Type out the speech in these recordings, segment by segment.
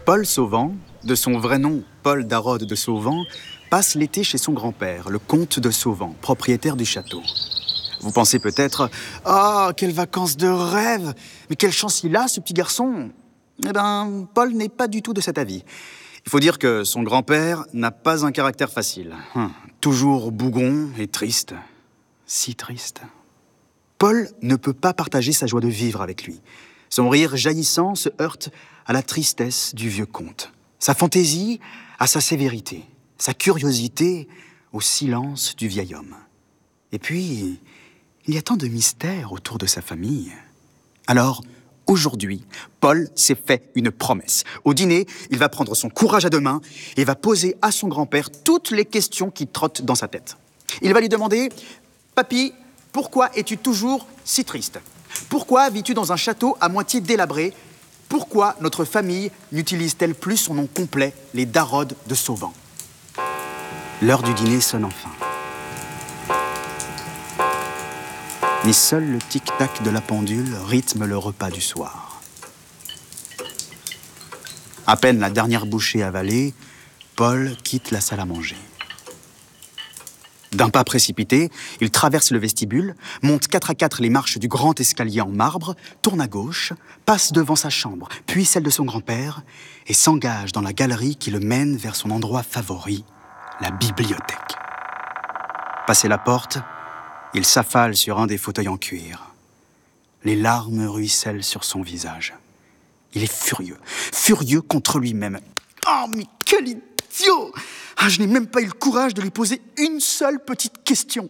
Paul Sauvant, de son vrai nom Paul Darode de Sauvant, passe l'été chez son grand-père, le comte de Sauvant, propriétaire du château. Vous pensez peut-être « Ah, quelles vacances de rêve! Mais quelle chance il a, ce petit garçon !» Eh bien, Paul n'est pas du tout de cet avis. Il faut dire que son grand-père n'a pas un caractère facile. Toujours bougon et triste. Si triste. Paul ne peut pas partager sa joie de vivre avec lui. Son rire jaillissant se heurte à la tristesse du vieux comte. Sa fantaisie à sa sévérité. Sa curiosité au silence du vieil homme. Et puis, il y a tant de mystères autour de sa famille. Alors, aujourd'hui, Paul s'est fait une promesse. Au dîner, il va prendre son courage à deux mains et va poser à son grand-père toutes les questions qui trottent dans sa tête. Il va lui demander « Papy, pourquoi es-tu toujours si triste ? Pourquoi vis-tu dans un château à moitié délabré ? Pourquoi notre famille n'utilise-t-elle plus son nom complet, les Darode de Sauvant ?» L'heure du dîner sonne enfin. Mais seul le tic-tac de la pendule rythme le repas du soir. À peine la dernière bouchée avalée, Paul quitte la salle à manger. D'un pas précipité, il traverse le vestibule, monte 4 à 4 les marches du grand escalier en marbre, tourne à gauche, passe devant sa chambre, puis celle de son grand-père, et s'engage dans la galerie qui le mène vers son endroit favori, la bibliothèque. Passé la porte, il s'affale sur un des fauteuils en cuir. Les larmes ruissellent sur son visage. Il est furieux contre lui-même. Oh, mais quel idiot! Je n'ai même pas eu le courage de lui poser une seule petite question.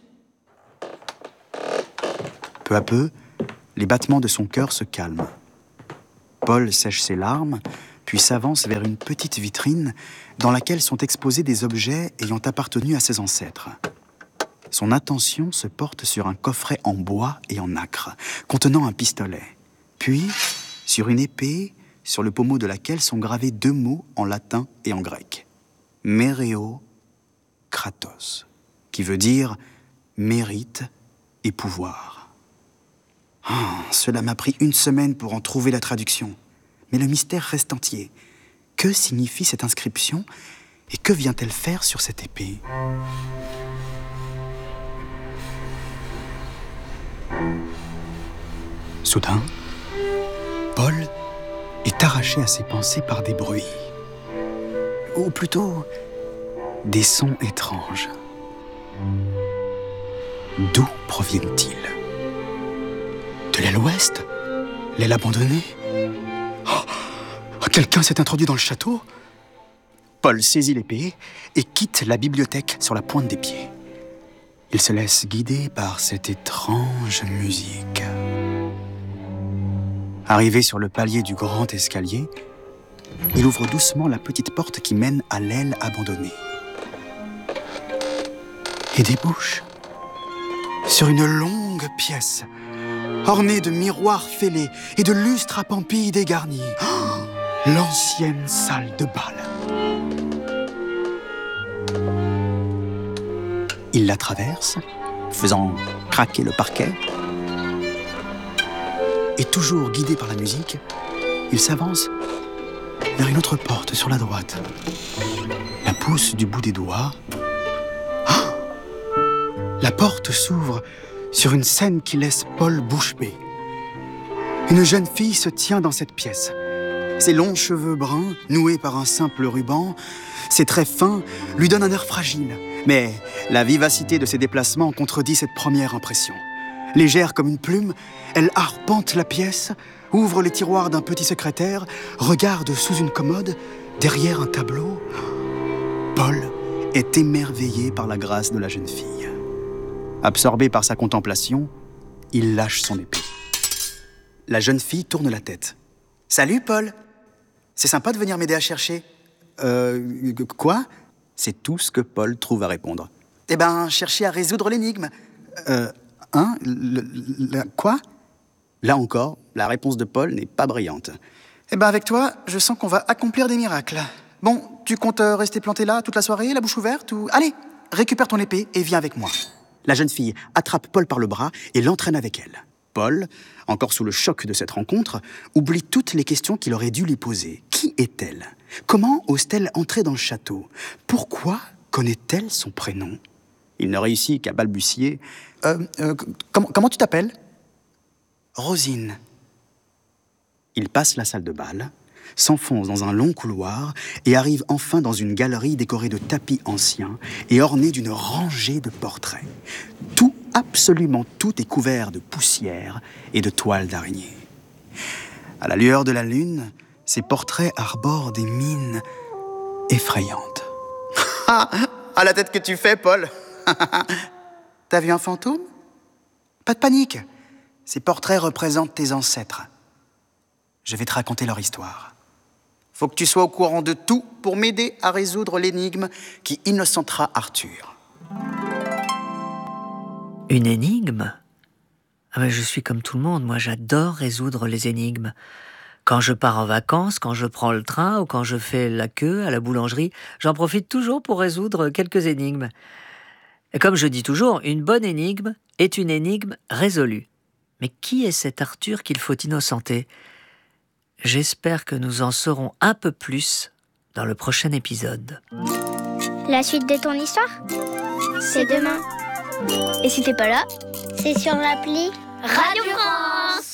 Peu à peu, les battements de son cœur se calment. Paul sèche ses larmes, puis s'avance vers une petite vitrine dans laquelle sont exposés des objets ayant appartenu à ses ancêtres. Son attention se porte sur un coffret en bois et en nacre, contenant un pistolet. Puis, sur une épée, sur le pommeau de laquelle sont gravés 2 mots en latin et en grec. Méreo Kratos, qui veut dire mérite et pouvoir. Cela m'a pris 1 semaine pour en trouver la traduction. Mais le mystère reste entier. Que signifie cette inscription et que vient-elle faire sur cette épée ? Soudain, Paul est arraché à ses pensées par des bruits. Ou plutôt, des sons étranges. D'où proviennent-ils ? De l'aile ouest ? L'aile abandonnée ? Quelqu'un s'est introduit dans le château ? Paul saisit l'épée et quitte la bibliothèque sur la pointe des pieds. Il se laisse guider par cette étrange musique. Arrivé sur le palier du grand escalier, il ouvre doucement la petite porte qui mène à l'aile abandonnée. Et débouche sur une longue pièce, ornée de miroirs fêlés et de lustres à pampilles dégarnis. L'ancienne salle de bal. Il la traverse, faisant craquer le parquet. Et toujours guidé par la musique, il s'avance vers une autre porte sur la droite. La pousse du bout des doigts. La porte s'ouvre sur une scène qui laisse Paul bouche bée. Une jeune fille se tient dans cette pièce. Ses longs cheveux bruns, noués par un simple ruban, ses traits fins lui donnent un air fragile. Mais la vivacité de ses déplacements contredit cette première impression. Légère comme une plume, elle arpente la pièce, ouvre les tiroirs d'un petit secrétaire, regarde sous une commode, derrière un tableau. Paul est émerveillé par la grâce de la jeune fille. Absorbé par sa contemplation, il lâche son épée. La jeune fille tourne la tête. « Salut, Paul. C'est sympa de venir m'aider à chercher. » Quoi ? C'est tout ce que Paul trouve à répondre. « Eh ben, chercher à résoudre l'énigme. » Quoi ? Là encore, la réponse de Paul n'est pas brillante. « Eh ben, avec toi, je sens qu'on va accomplir des miracles. Bon, tu comptes rester planté là toute la soirée, la bouche ouverte ou... Allez, récupère ton épée et viens avec moi. » La jeune fille attrape Paul par le bras et l'entraîne avec elle. Paul, encore sous le choc de cette rencontre, oublie toutes les questions qu'il aurait dû lui poser. Qui est-elle ? Comment ose-t-elle entrer dans le château? Pourquoi connaît-elle son prénom? Il ne réussit qu'à balbutier. Comment tu t'appelles? Rosine. Il passe la salle de bal, s'enfonce dans un long couloir et arrive enfin dans une galerie décorée de tapis anciens et ornée d'une rangée de portraits. Tout, absolument tout, est couvert de poussière et de toiles d'araignée. À la lueur de la lune, ces portraits arborent des mines effrayantes. À la tête que tu fais, Paul. T'as vu un fantôme? Pas de panique. Ces portraits représentent tes ancêtres. Je vais te raconter leur histoire. Faut que tu sois au courant de tout pour m'aider à résoudre l'énigme qui innocentera Arthur. Une énigme? Je suis comme tout le monde, moi j'adore résoudre les énigmes. Quand je pars en vacances, quand je prends le train ou quand je fais la queue à la boulangerie, j'en profite toujours pour résoudre quelques énigmes. Et comme je dis toujours, une bonne énigme est une énigme résolue. Mais qui est cet Arthur qu'il faut innocenter? J'espère que nous en saurons un peu plus dans le prochain épisode. La suite de ton histoire, c'est demain. Et si t'es pas là, c'est sur l'appli Radio France.